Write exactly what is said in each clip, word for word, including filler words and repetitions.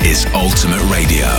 is Ultimate Radio.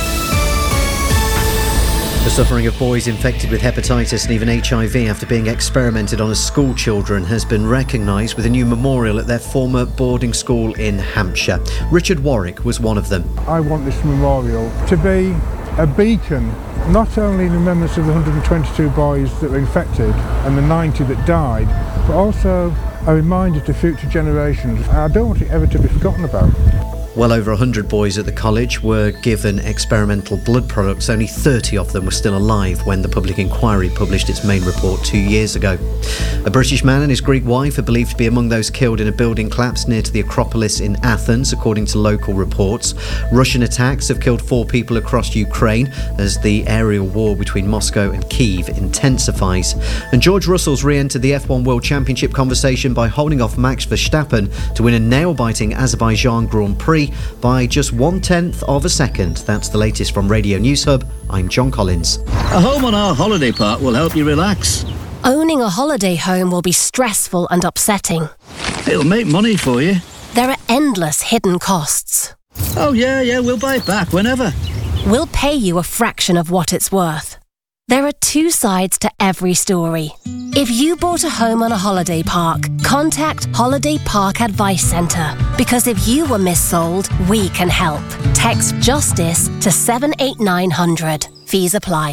The suffering of boys infected with hepatitis and even H I V after being experimented on as school children has been recognised with a new memorial at their former boarding school in Hampshire. Richard Warwick was one of them. I want this memorial to be a beacon, not only in remembrance of the one hundred twenty-two boys that were infected and the ninety that died, but also a reminder to future generations. I don't want it ever to be forgotten about. Well over one hundred boys at the college were given experimental blood products. Only thirty of them were still alive when the public inquiry published its main report two years ago. A British man and his Greek wife are believed to be among those killed in a building collapse near to the Acropolis in Athens, according to local reports. Russian attacks have killed four people across Ukraine as the aerial war between Moscow and Kyiv intensifies. And George Russell's re-entered the F one World Championship conversation by holding off Max Verstappen to win a nail-biting Azerbaijan Grand Prix by just one-tenth of a second. That's the latest from Radio News Hub. I'm John Collins. A home on our holiday park will help you relax. Owning a holiday home will be stressful and upsetting. It'll make money for you. There are endless hidden costs. Oh yeah, yeah, we'll buy it back whenever. We'll pay you a fraction of what it's worth. There are two sides to every story. If you bought a home on a holiday park, contact Holiday Park Advice Centre. Because if you were missold, we can help. Text JUSTICE to seven eight nine hundred. Fees apply.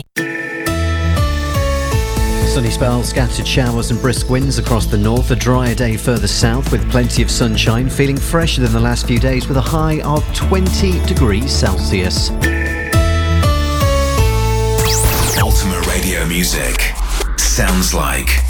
Sunny spells, scattered showers and brisk winds across the north. A drier day further south with plenty of sunshine. Feeling fresher than the last few days with a high of twenty degrees Celsius. Ultimate Radio music sounds like